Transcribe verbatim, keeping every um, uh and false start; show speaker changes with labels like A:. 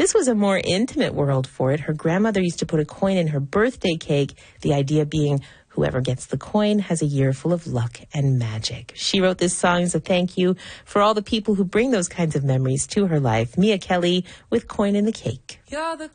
A: This was a more intimate world for it. Her grandmother used to put a coin in her birthday cake, the idea being whoever gets the coin has a year full of luck and magic. She wrote this song as a thank you for all the people who bring those kinds of memories to her life. Mia Kelly with Coin in the Cake.
B: You're the